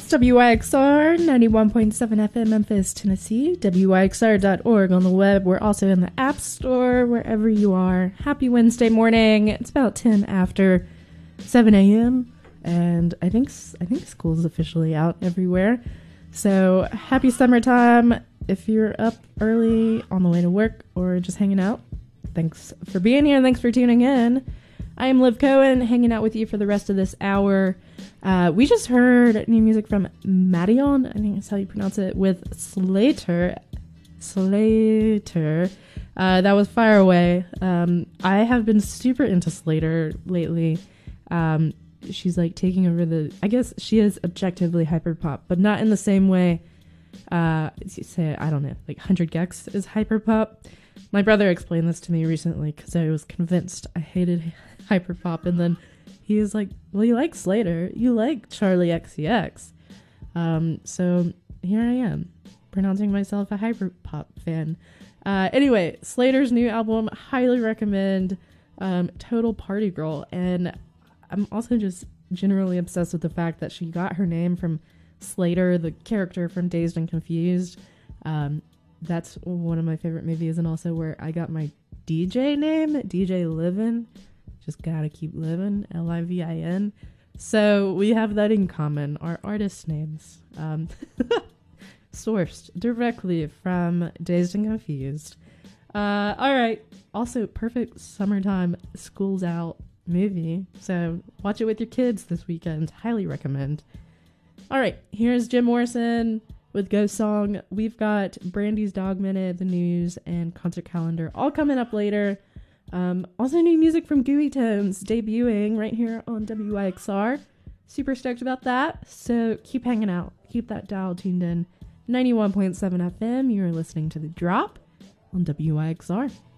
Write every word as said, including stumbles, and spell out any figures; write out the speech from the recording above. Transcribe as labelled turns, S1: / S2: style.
S1: W Y X R ninety-one point seven F M Memphis, Tennessee. W Y X R dot org on the web. We're also in the App Store, wherever you are. Happy Wednesday morning. It's about ten after seven a.m. And I think I think school's officially out everywhere. So happy summertime. If you're up early on the way to work or just hanging out, thanks for being here. Thanks for tuning in. I am Liv Cohen, hanging out with you for the rest of this hour. Uh, we just heard new music from Madeon, I think that's how you pronounce it, with Slater. Slater. Uh, that was Fire Away. Um, I have been super into Slater lately. Um, she's like taking over the... I guess she is objectively hyperpop, but not in the same way. Uh, say, I don't know, like one hundred gecs is hyperpop. My brother explained this to me recently because I was convinced I hated hyperpop, and then he was like, well, you like Slater, you like Charlie X C X. Um, so here I am, pronouncing myself a hyperpop fan. Uh, anyway, Slater's new album, highly recommend. Um, total party girl. And I'm also just generally obsessed with the fact that she got her name from Slater, the character from Dazed and Confused. Um, that's one of my favorite movies, and also where I got my D J name, D J Livin'. Just gotta keep living, L I V I N. So we have that in common, our artist names. Um, sourced directly from Dazed and Confused. Uh, all right. Also, perfect summertime school's out movie. So watch it with your kids this weekend. Highly recommend. All right. Here's Jim Morrison with Ghost Song. We've got Brandy's Dog Minute, the news, and concert calendar all coming up later. Um, also new music from Gooey Tones debuting right here on W Y X R. Super stoked about that. So keep hanging out. Keep that dial tuned in. ninety-one point seven F M. You're listening to The Drop on W Y X R.